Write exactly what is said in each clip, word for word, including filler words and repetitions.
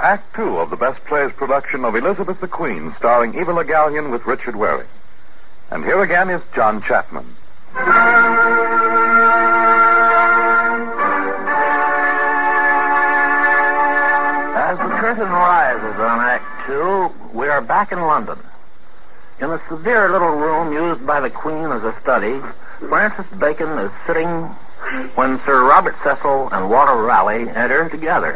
Act Two of the Best Plays production of Elizabeth the Queen, starring Eva Le Gallienne with Richard Waring. And here again is John Chapman. As the curtain rises on Act Two, we are back in London. In a severe little room used by the Queen as a study, Francis Bacon is sitting when Sir Robert Cecil and Walter Raleigh enter together.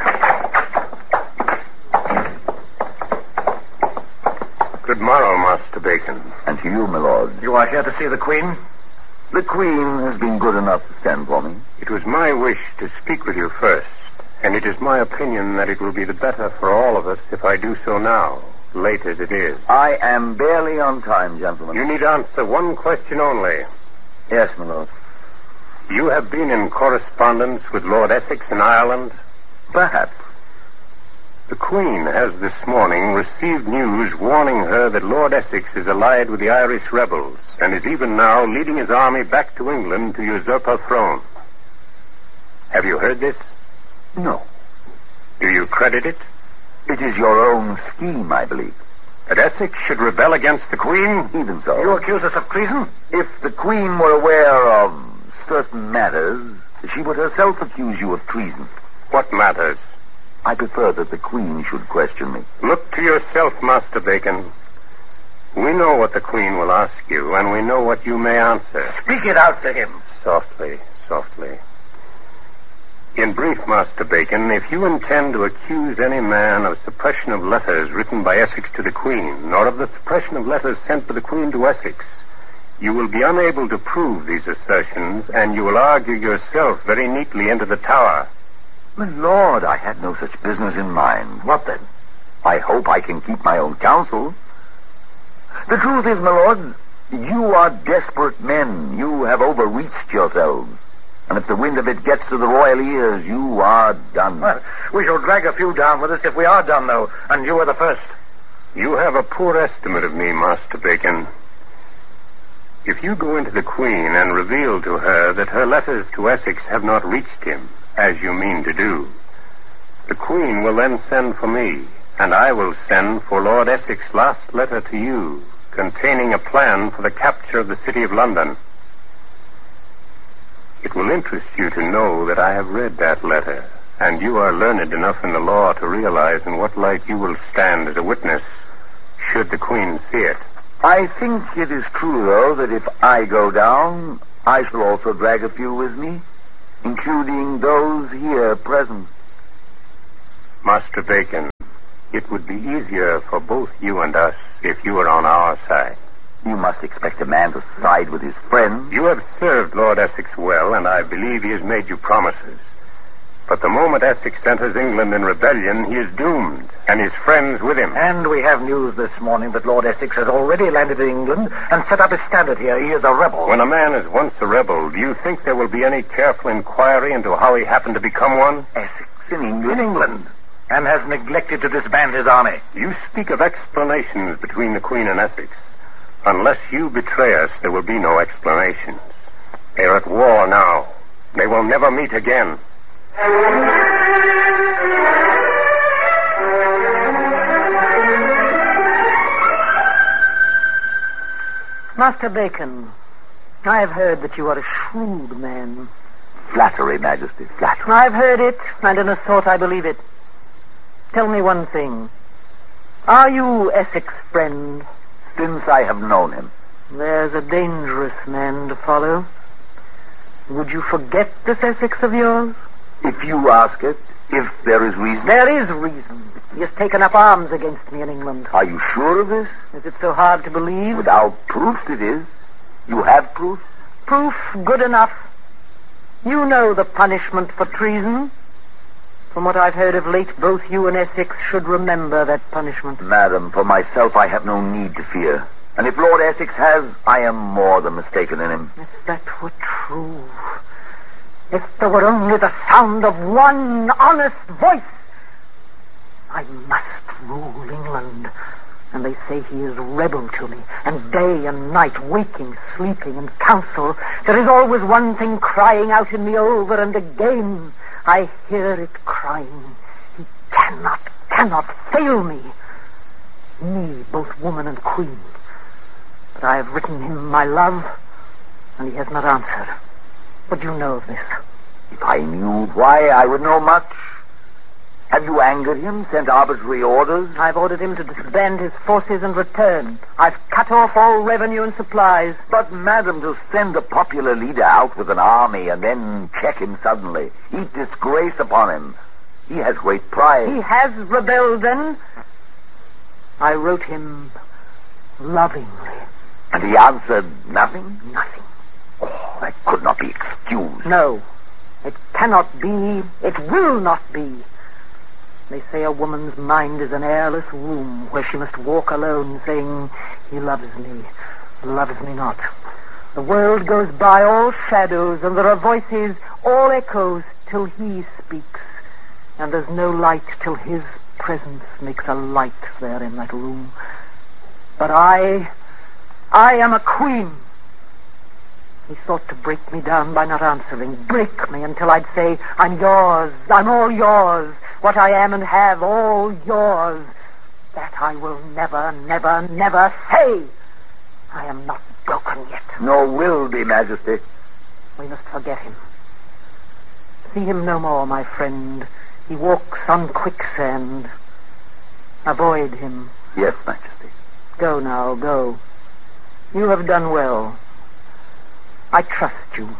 Good morrow, Master Bacon. And to you, my lord. You are here to see the Queen? The Queen has been good enough to stand for me. It was my wish to speak with you first, and it is my opinion that it will be the better for all of us if I do so now, late as it is. I am barely on time, gentlemen. You need answer one question only. Yes, my lord. You have been in correspondence with Lord Essex in Ireland? Perhaps. The Queen has this morning received news warning her that Lord Essex is allied with the Irish rebels and is even now leading his army back to England to usurp her throne. Have you heard this? No. Do you credit it? It is your own scheme, I believe. That Essex should rebel against the Queen? Even so. You accuse us of treason? If the Queen were aware of certain matters, she would herself accuse you of treason. What matters? I prefer that the Queen should question me. Look to yourself, Master Bacon. We know what the Queen will ask you, and we know what you may answer. Speak it out to him. Softly, softly. In brief, Master Bacon, if you intend to accuse any man of suppression of letters written by Essex to the Queen, or of the suppression of letters sent by the Queen to Essex, you will be unable to prove these assertions, and you will argue yourself very neatly into the Tower. My lord, I had no such business in mind. What then? I hope I can keep my own counsel. The truth is, my lord, you are desperate men. You have overreached yourselves. And if the wind of it gets to the royal ears, you are done. Well, we shall drag a few down with us if we are done, though, and you are the first. You have a poor estimate of me, Master Bacon. If you go into the Queen and reveal to her that her letters to Essex have not reached him, as you mean to do, the Queen will then send for me, and I will send for Lord Essex's last letter to you, containing a plan for the capture of the city of London. It will interest you to know that I have read that letter, and you are learned enough in the law to realize in what light you will stand as a witness, should the Queen see it. I think it is true, though, that if I go down, I shall also drag a few with me, including those here present. Master Bacon, it would be easier for both you and us if you were on our side. You must expect a man to side with his friends. You have served Lord Essex well, and I believe he has made you promises. But the moment Essex enters England in rebellion, he is doomed, and his friends with him. And we have news this morning that Lord Essex has already landed in England and set up his standard here. He is a rebel. When a man is once a rebel, do you think there will be any careful inquiry into how he happened to become one? Essex in England? In England. And has neglected to disband his army. You speak of explanations between the Queen and Essex. Unless you betray us, there will be no explanations. They are at war now. They will never meet again. Master Bacon, I have heard that you are a shrewd man. Flattery, Majesty, flattery. I've heard it, and in a sort I believe it. Tell me one thing. Are you Essex' friend? Since I have known him. There's a dangerous man to follow. Would you forget this Essex of yours? If you ask it, if there is reason. There is reason. He has taken up arms against me in England. Are you sure of this? Is it so hard to believe? Without proofs it is. You have proof? Proof good enough. You know the punishment for treason. From what I've heard of late, both you and Essex should remember that punishment. Madam, for myself I have no need to fear. And if Lord Essex has, I am more than mistaken in him. If that were true. If there were only the sound of one honest voice. I must rule England. And they say he is rebel to me. And day and night, waking, sleeping, and counsel, there is always one thing crying out in me over and again. I hear it crying. He cannot, cannot fail me. Me, both woman and queen. But I have written him my love, and he has not answered. What do you know of this? If I knew why, I would know much. Have you angered him, sent arbitrary orders? I've ordered him to disband his forces and return. I've cut off all revenue and supplies. But, madam, to send a popular leader out with an army and then check him suddenly, heap disgrace upon him. He has great pride. He has rebelled, then? I wrote him lovingly. And he answered nothing? Nothing. Oh, that could not be excused. No, it cannot be. It will not be. They say a woman's mind is an airless room where she must walk alone saying, he loves me, loves me not. The world goes by all shadows, and there are voices, all echoes, till he speaks. And there's no light till his presence makes a light there in that room. But I, I am a queen. He sought to break me down by not answering, break me until I'd say, I'm yours, I'm all yours. What I am and have, all yours. That I will never, never, never say. I am not broken yet. Nor will be, Majesty. We must forget him. See him no more, my friend. He walks on quicksand. Avoid him. Yes, Majesty. Go now, go. You have done well. I trust you.